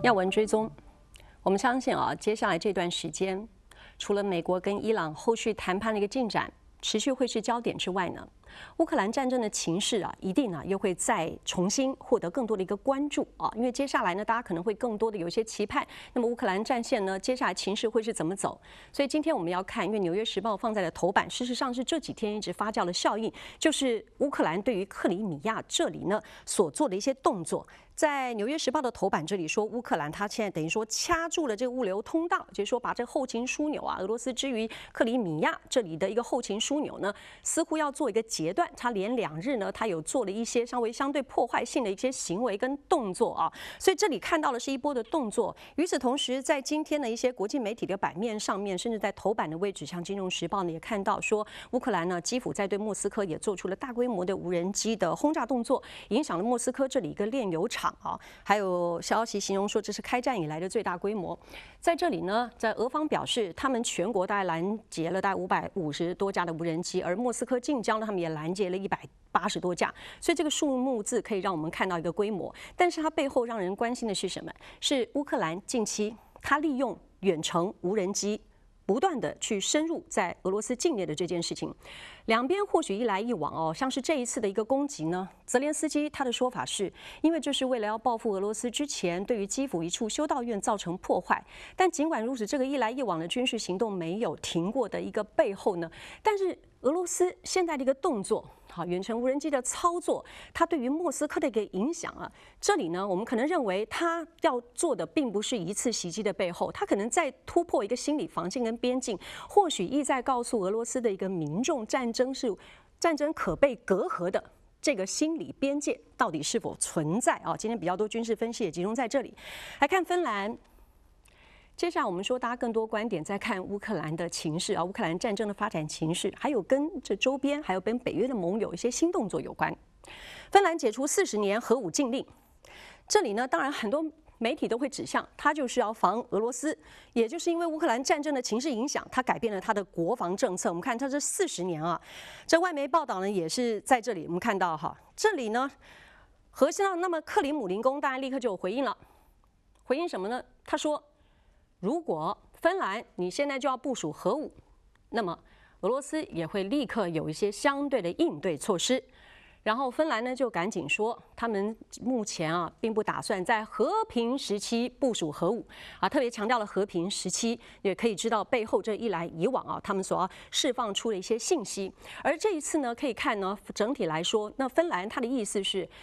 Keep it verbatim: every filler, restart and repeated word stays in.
要闻追踪，我们相信啊，接下来这段时间，除了美国跟伊朗后续谈判的一个进展持续会是焦点之外呢，乌克兰战争的情势啊，一定啊又会再重新获得更多的一个关注啊，因为接下来呢，大家可能会更多的有一些期盼。那么乌克兰战线呢，接下来情势会是怎么走？所以今天我们要看，因为《纽约时报》放在了头版，事实上是这几天一直发酵的效应，就是乌克兰对于克里米亚这里呢所做的一些动作。在《纽约时报》的头版这里说，乌克兰它现在等于说掐住了这个物流通道，就是说把这个后勤枢纽啊，俄罗斯之于克里米亚这里的一个后勤枢纽呢，似乎要做一个截断。它连两日呢，它有做了一些稍微相对破坏性的一些行为跟动作啊，所以这里看到的是一波的动作。与此同时，在今天的一些国际媒体的版面上面，甚至在头版的位置，像《金融时报》呢也看到说，乌克兰呢基辅在对莫斯科也做出了大规模的无人机的轰炸动作，影响了莫斯科这里一个炼油厂。啊，还有消息形容说这是开战以来的最大规模。在这里呢，在俄方表示，他们全国大概拦截了大概五百五十多架的无人机，而莫斯科近郊呢，他们也拦截了一百八十多架。所以这个数目字可以让我们看到一个规模。但是它背后让人关心的是什么？是乌克兰近期它利用远程无人机不断的去深入在俄罗斯境内的这件事情，两边或许一来一往哦，像是这一次的一个攻击呢，泽连斯基他的说法是，因为这是为了要报复俄罗斯之前对于基辅一处修道院造成破坏。但尽管如此，这个一来一往的军事行动没有停过的一个背后呢，但是俄罗斯现在的一个动作。好，远程无人机的操作，它对于莫斯科的一个影响啊，这里呢，我们可能认为它要做的并不是一次袭击的背后，它可能在突破一个心理防线跟边境，或许意在告诉俄罗斯的一个民众，战争是战争可被隔阂的。这个心理边界到底是否存在啊？今天比较多军事分析也集中在这里，来看芬兰。接下来我们说，大家更多观点在看乌克兰的情势啊，乌克兰战争的发展情势，还有跟这周边还有跟北约的盟友一些新动作有关。芬兰解除四十年核武禁令，这里呢，当然很多媒体都会指向，它就是要防俄罗斯，也就是因为乌克兰战争的情势影响，它改变了它的国防政策。我们看它这四十年啊，这外媒报道呢也是在这里，我们看到哈，这里呢，核心上，那么克里姆林宫当然立刻就有回应了，回应什么呢？他说。如果芬兰你现在就要部署核武，那么俄罗斯也会立刻有一些相对的应对措施。然后芬兰呢就赶紧说，他们目前啊并不打算在和平时期部署核武啊，特别强调了和平时期，也可以知道背后这一来一往啊，他们所要释放出的一些信息。而这一次呢，可以看呢，整体来说，那芬兰它的意思是，